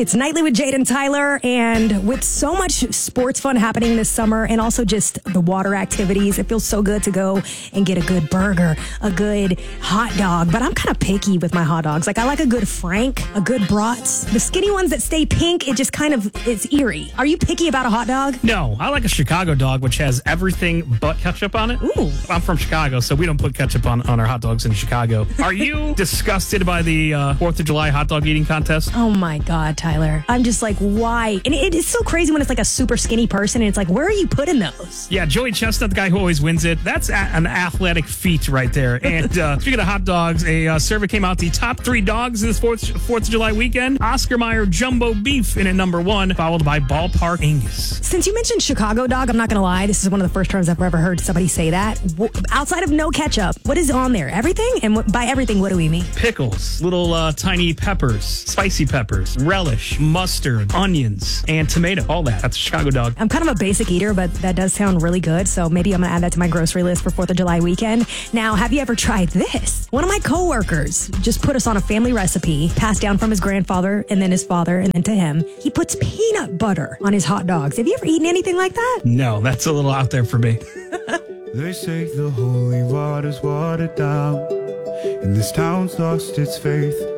It's Nightly with Jade and Tyler, and with so much sports fun happening this summer and also just the water activities, it feels so good to go and get a good burger, a good hot dog. But I'm kind of picky with my hot dogs. Like, I like a good Frank, a good Brats. The skinny ones that stay pink, it just kind of, it's eerie. Are you picky about a hot dog? No, I like a Chicago dog, which has everything but ketchup on it. Ooh. I'm from Chicago, so we don't put ketchup on our hot dogs in Chicago. Are you disgusted by the 4th of July hot dog eating contest? Oh my God, Tyler. I'm just like, why? And it's so crazy when it's like a super skinny person and it's like, where are you putting those? Yeah, Joey Chestnut, the guy who always wins it. That's an athletic feat right there. And speaking of hot dogs, a survey came out. The top 3 dogs this 4th of July weekend. Oscar Mayer Jumbo Beef in at number 1, followed by Ballpark Angus. Since you mentioned Chicago dog, I'm not going to lie. This is one of the first times I've ever heard somebody say that. Outside of no ketchup, what is on there? Everything? And by everything, what do we mean? Pickles, little tiny peppers, spicy peppers, relish, mustard, onions, and tomato. All that. That's a Chicago dog. I'm kind of a basic eater, but that does sound really good. So maybe I'm going to add that to my grocery list for 4th of July weekend. Now, have you ever tried this? One of my coworkers just put us on a family recipe passed down from his grandfather and then his father and then to him. He puts peanut butter on his hot dogs. Have you ever eaten anything like that? No, that's a little out there for me. They say the holy water's watered down, and this town's lost its faith.